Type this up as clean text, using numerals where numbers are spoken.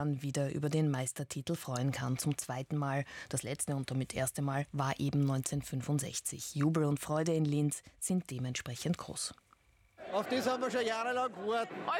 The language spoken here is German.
wieder über den Meistertitel freuen kann. Zum zweiten Mal. Das letzte und damit erste Mal war eben 1965. Jubel und Freude in Linz sind dementsprechend groß. Auf das haben wir schon jahrelang gewartet.